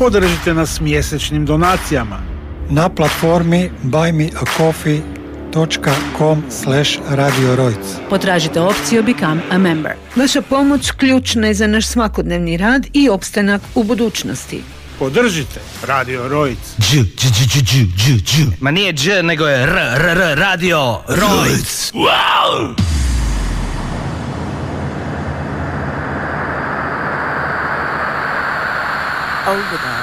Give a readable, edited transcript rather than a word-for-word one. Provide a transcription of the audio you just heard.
Podržite nas mjesečnim donacijama na platformi buymeacoffee.com/Radio Rojc. Potražite opciju Become a Member. Vaša pomoć ključna je za naš svakodnevni rad i opstanak u budućnosti. Podržite Radio Rojc. Ma nije dž, nego je Radio Rojc. Wow! Over